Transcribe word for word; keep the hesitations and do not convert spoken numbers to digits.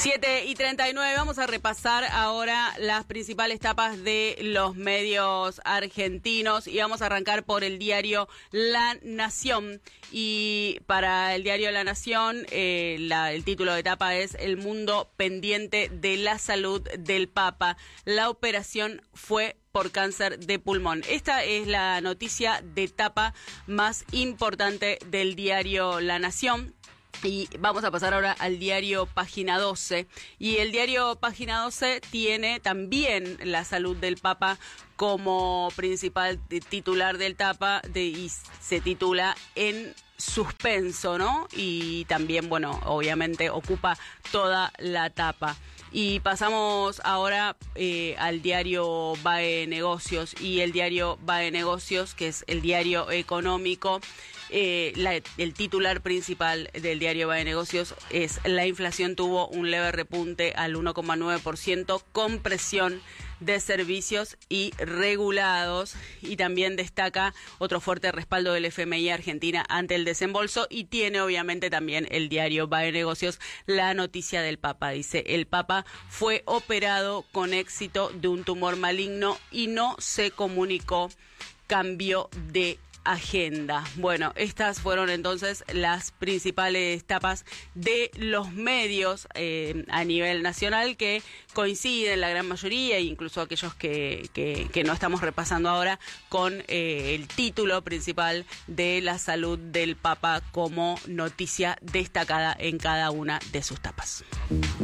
siete y treinta y nueve, vamos a repasar ahora las principales tapas de los medios argentinos y vamos a arrancar por el diario La Nación. Y para el diario La Nación, eh, la, el título de tapa es El mundo pendiente de la salud del Papa. La operación fue por cáncer de pulmón. Esta es la noticia de tapa más importante del diario La Nación. Y vamos a pasar ahora al diario Página doce. Y el diario Página doce tiene también la salud del Papa como principal titular del tapa de, y se titula En suspenso, ¿no? Y también, bueno, obviamente ocupa toda la tapa. Y pasamos ahora eh, al diario B A E Negocios. Y el diario B A E Negocios, que es el diario económico, Eh, la, el titular principal del diario B A E Negocios es: la inflación tuvo un leve repunte al uno coma nueve por ciento con presión de servicios y regulados. Y también destaca otro fuerte respaldo del F M I Argentina ante el desembolso. Y tiene obviamente también el diario B A E Negocios la noticia del Papa. Dice: el Papa fue operado con éxito de un tumor maligno y no se comunicó cambio de agenda. Bueno, estas fueron entonces las principales tapas de los medios eh, a nivel nacional, que coinciden la gran mayoría, incluso aquellos que, que, que no estamos repasando ahora, con eh, el título principal de la salud del Papa como noticia destacada en cada una de sus tapas.